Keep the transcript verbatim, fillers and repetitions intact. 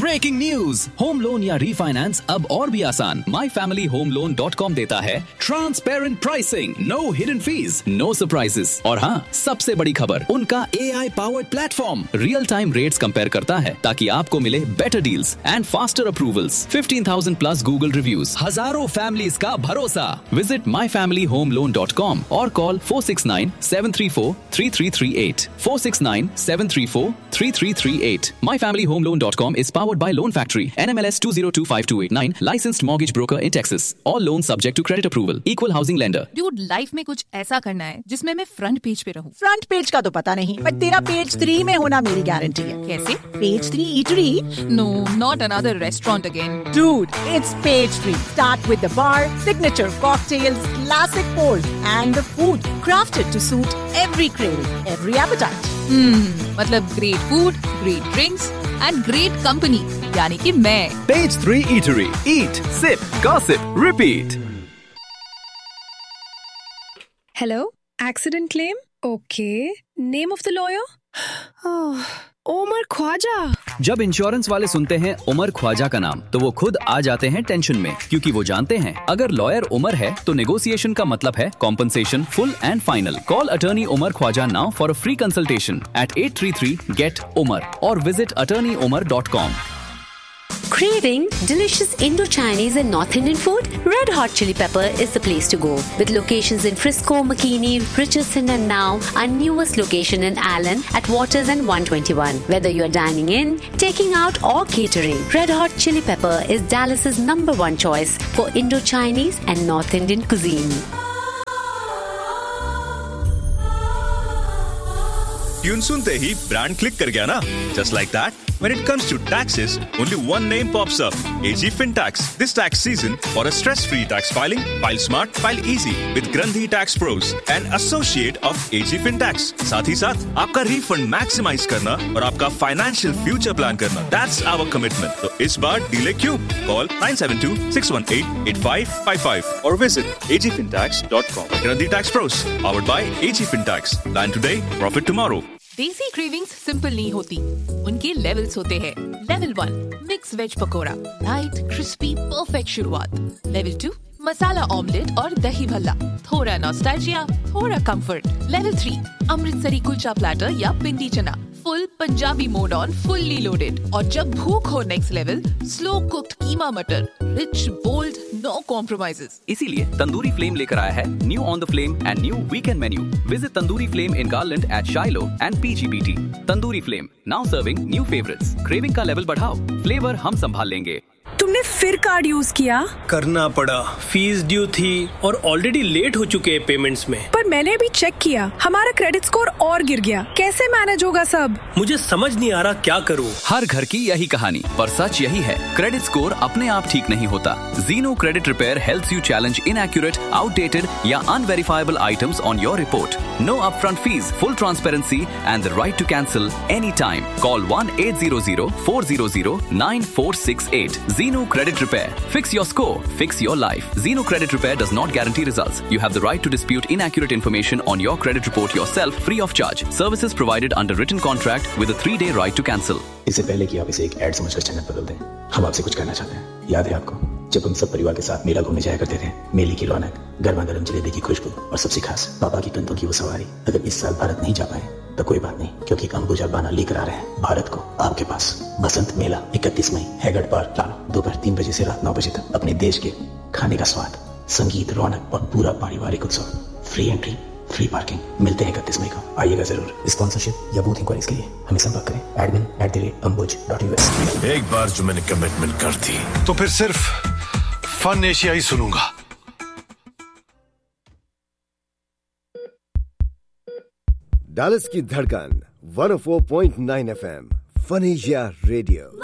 Breaking news, home loan या refinance अब और भी आसान। My family home loan dot com देता है transparent pricing, no hidden fees, no surprises. और हाँ, सबसे बड़ी खबर, उनका ए I powered platform real time rates compare करता है ताकि आपको मिले better deals and faster approvals. Fifteen thousand plus Google reviews, हजारों फैमिलीज का भरोसा। Visit my family home loan dot com और call four six nine seven three four three three three eight, four six nine seven three four three three three eight. my family home loan dot com is powered by Loan Factory, N M L S two zero two five two eight nine, licensed mortgage broker in Texas. All loans subject to credit approval. Equal housing lender. Dude, life में कुछ ऐसा करना है जिसमें मैं front page पे रहूं। Front page का तो पता नहीं, पर तेरा पेज थ्री में होना मेरी गारंटी है। कैसे? Page three eatery? No, not another restaurant again. Dude, it's page three. Start with the bar, signature cocktails, classic pours, and the food crafted to suit every craving, every appetite. Hmm, मतलब great food, great drinks, and great company. यानी कि मैं। Page three Eatery. Eat, sip, gossip, repeat. Hello, accident claim? Okay. Name of the lawyer? Oh, Umar Khwaja. जब insurance वाले सुनते हैं उमर ख्वाजा का नाम, तो वो खुद आ जाते हैं टेंशन में, क्योंकि वो जानते हैं अगर लॉयर उमर है तो नेगोशिएशन का मतलब है compensation full and final. Call attorney Umar Khwaja now for a free consultation eight eight three three get Umar और visit attorney Umar dot com. Craving delicious Indo-Chinese and North Indian food? Red Hot Chili Pepper is the place to go. With locations in Frisco, McKinney, Richardson and now our newest location in Allen at Waters and one twenty-one. Whether you're dining in, taking out or catering, Red Hot Chili Pepper is Dallas's number one choice for Indo-Chinese and North Indian cuisine. Tune सुनते ही brand click कर गया ना? Just like that. When it comes to taxes, only one name pops up: A G FinTax. This tax season, for a stress-free tax filing, file smart, file easy with Grandhi Tax Pros, an associate of A G FinTax. साथ ही साथ आपका refund maximize करना और आपका financial future plan करना. That's our commitment. तो इस बार delay क्यों? Call nine seven two six one eight eight five five five or visit a g fintax dot com. Grandhi Tax Pros, powered by A G FinTax. Plan today, profit tomorrow. देसी cravings simple नहीं होती, उनके levels होते हैं। Level one, mix veg pakora, light crispy perfect शुरुआत। Level two, मसाला omelette और दही भल्ला, थोड़ा नॉस्टैल्जिया, थोड़ा comfort. Level three, Amritsari kulcha platter या पिंडी चना, full Punjabi mode on, fully loaded. और जब भूख हो नेक्स्ट लेवल, स्लो कुक्ड कीमा मटर, रिच बोल्ड, नो कॉम्प्रोमाइजेस। इसीलिए तंदूरी फ्लेम लेकर आया है new on the flame and new weekend menu. Visit tandoori flame in garland eight शाइलो and P G B T. Tandoori flame, now serving new favourites. Craving का level बढ़ाओ, flavour हम संभाल लेंगे। तुमने फिर कार्ड यूज किया? करना पड़ा, फीस ड्यू थी और ऑलरेडी लेट हो चुके हैं पेमेंट्स में। पर मैंने अभी चेक किया, हमारा क्रेडिट स्कोर और गिर गया। कैसे मैनेज होगा सब? मुझे समझ नहीं आ रहा क्या करूं। हर घर की यही कहानी, पर सच यही है, क्रेडिट स्कोर अपने आप ठीक नहीं होता। जीनो credit repair helps you challenge inaccurate, outdated या अनवेरिफाइबल items on your report. No upfront fees, full transparency and the right to cancel any time. Call one eight zero zero four zero zero nine four six eight. Zeno Credit Repair. Fix your score. Fix your life. Zeno Credit Repair does not guarantee results. You have the right to dispute inaccurate information on your credit report yourself free of charge. Services provided under written contract with a three-day right to cancel. इससे पहले कि आप इसे एक add समझकर channel बदल दें, हम आपसे कुछ कहना चाहते हैं। याद है आपको, जब हम सब परिवार के साथ मेला घूमने जाया करते थे? मेले की रौनक, गर्मा गर्म जलेबी की खुशबू और सबसे खास पापा की कंधों की वो सवारी। अगर इस साल भारत नहीं जा पाए तो कोई बात नहीं, क्योंकि अंबुजा बाना लेकर आ रहे हैं भारत को आपके पास। बसंत मेला इकतीस मई, हैगर्ड पार्क, लालो। दोपहर तीन बजे से रात नौ बजे तक अपने देश के खाने का स्वाद, संगीत, रौनक और पूरा पारिवारिक उत्सव। Free entry, free parking. मिलते हैं इकतीस मई को, आइएगा जरूर। स्पॉन्सरशिप या बूथ इंक्वायरीज के लिए हमें संपर्क करें admin at the rate Ambuj dot U S. एक बार जो मैंने कमिटमेंट कर दी तो फिर सिर्फ फन एशिया ही सुनूंगा। डालस की धड़कन one oh four point nine F M, fun Asia radio.